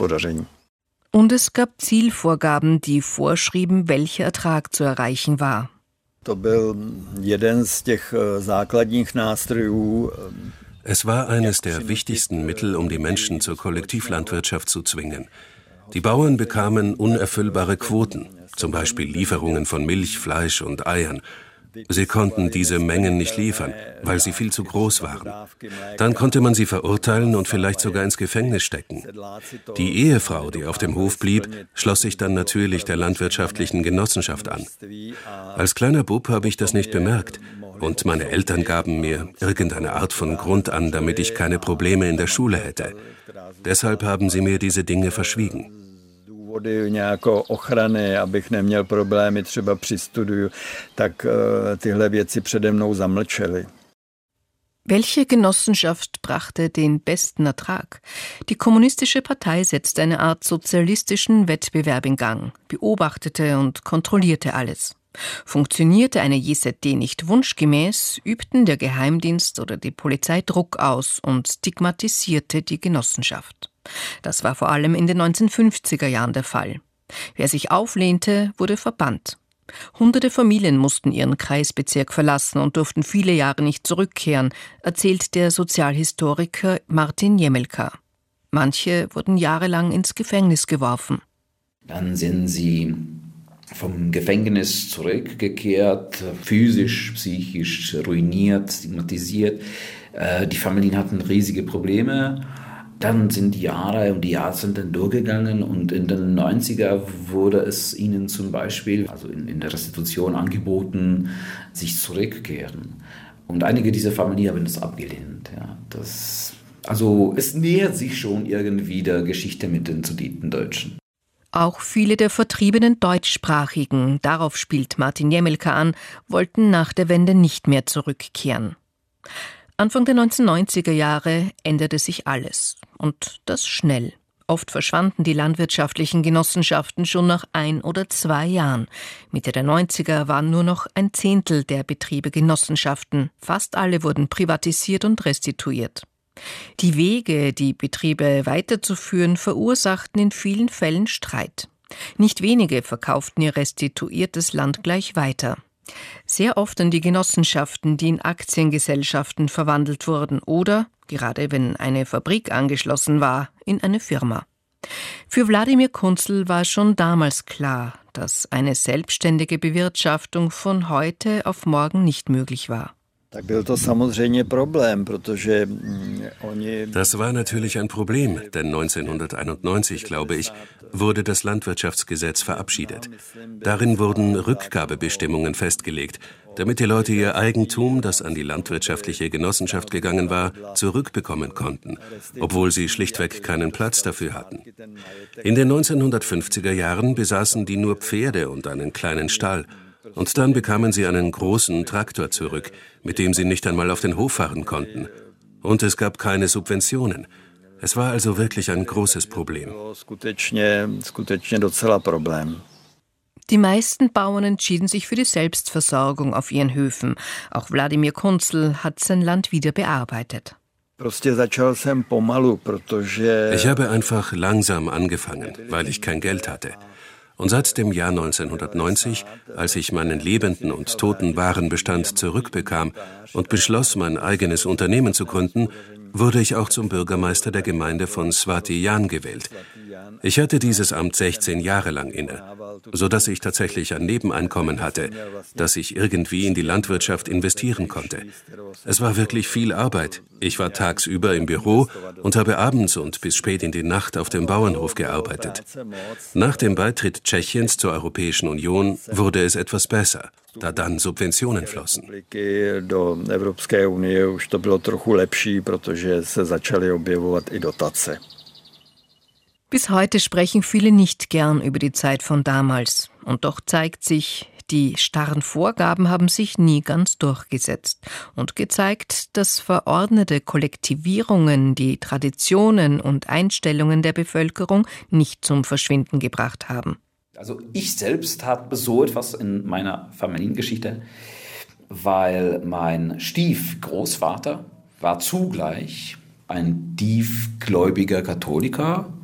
hospodaření. Und es gab Zielvorgaben, die vorschrieben, welcher Ertrag zu erreichen war. To byl jeden z těch základních nástrojů. Es war eines der wichtigsten Mittel, um die Menschen zur Kollektivlandwirtschaft zu zwingen. Die Bauern bekamen unerfüllbare Quoten, zum Beispiel Lieferungen von Milch, Fleisch und Eiern. Sie konnten diese Mengen nicht liefern, weil sie viel zu groß waren. Dann konnte man sie verurteilen und vielleicht sogar ins Gefängnis stecken. Die Ehefrau, die auf dem Hof blieb, schloss sich dann natürlich der landwirtschaftlichen Genossenschaft an. Als kleiner Bub habe ich das nicht bemerkt. Und meine Eltern gaben mir irgendeine Art von Grund an, damit ich keine Probleme in der Schule hätte. Deshalb haben sie mir diese Dinge verschwiegen. Nějakou ochrany, abych neměl problémy třeba při studiu, tak tyhle věci přede mnou zamlčely. Welche Genossenschaft brachte den besten Ertrag? Die Kommunistische Partei setzte eine Art sozialistischen Wettbewerb in Gang, beobachtete und kontrollierte alles. Funktionierte eine JZD nicht wunschgemäß, übten der Geheimdienst oder die Polizei Druck aus und stigmatisierte die Genossenschaft. Das war vor allem in den 1950er Jahren der Fall. Wer sich auflehnte, wurde verbannt. Hunderte Familien mussten ihren Kreisbezirk verlassen und durften viele Jahre nicht zurückkehren, erzählt der Sozialhistoriker Martin Jemelka. Manche wurden jahrelang ins Gefängnis geworfen. Dann sind sie vom Gefängnis zurückgekehrt, physisch, psychisch ruiniert, stigmatisiert. Die Familien hatten riesige Probleme. Dann sind die Jahre und die Jahrzehnte durchgegangen und in den 90er wurde es ihnen zum Beispiel, also in der Restitution angeboten, sich zurückkehren. Und einige dieser Familien haben das abgelehnt. Ja. Also es nähert sich schon irgendwie der Geschichte mit den Sudetendeutschen. Auch viele der vertriebenen Deutschsprachigen, darauf spielt Martin Jemelka an, wollten nach der Wende nicht mehr zurückkehren. Anfang der 1990er Jahre änderte sich alles. Und das schnell. Oft verschwanden die landwirtschaftlichen Genossenschaften schon nach 1 oder 2 Jahren. Mitte der 90er waren nur noch 1/10 der Betriebe Genossenschaften. Fast alle wurden privatisiert und restituiert. Die Wege, die Betriebe weiterzuführen, verursachten in vielen Fällen Streit. Nicht wenige verkauften ihr restituiertes Land gleich weiter. Sehr oft an die Genossenschaften, die in Aktiengesellschaften verwandelt wurden oder, gerade wenn eine Fabrik angeschlossen war, in eine Firma. Für Wladimir Kunzl war schon damals klar, dass eine selbstständige Bewirtschaftung von heute auf morgen nicht möglich war. Das war natürlich ein Problem, denn 1991, glaube ich, wurde das Landwirtschaftsgesetz verabschiedet. Darin wurden Rückgabebestimmungen festgelegt, damit die Leute ihr Eigentum, das an die landwirtschaftliche Genossenschaft gegangen war, zurückbekommen konnten, obwohl sie schlichtweg keinen Platz dafür hatten. In den 1950er Jahren besaßen die nur Pferde und einen kleinen Stall. Und dann bekamen sie einen großen Traktor zurück, mit dem sie nicht einmal auf den Hof fahren konnten. Und es gab keine Subventionen. Es war also wirklich ein großes Problem. Die meisten Bauern entschieden sich für die Selbstversorgung auf ihren Höfen. Auch Wladimir Kunzl hat sein Land wieder bearbeitet. Ich habe einfach langsam angefangen, weil ich kein Geld hatte. Und seit dem Jahr 1990, als ich meinen lebenden und toten Warenbestand zurückbekam und beschloss, mein eigenes Unternehmen zu gründen, wurde ich auch zum Bürgermeister der Gemeinde von Svati Jan gewählt. Ich hatte dieses Amt 16 Jahre lang inne, sodass ich tatsächlich ein Nebeneinkommen hatte, das ich irgendwie in die Landwirtschaft investieren konnte. Es war wirklich viel Arbeit. Ich war tagsüber im Büro und habe abends und bis spät in die Nacht auf dem Bauernhof gearbeitet. Nach dem Beitritt Tschechiens zur Europäischen Union wurde es etwas besser, da dann Subventionen flossen. Bis heute sprechen viele nicht gern über die Zeit von damals. Und doch zeigt sich, die starren Vorgaben haben sich nie ganz durchgesetzt und gezeigt, dass verordnete Kollektivierungen die Traditionen und Einstellungen der Bevölkerung nicht zum Verschwinden gebracht haben. Also ich selbst habe so etwas in meiner Familiengeschichte, weil mein Stiefgroßvater war zugleich ein tiefgläubiger Katholiker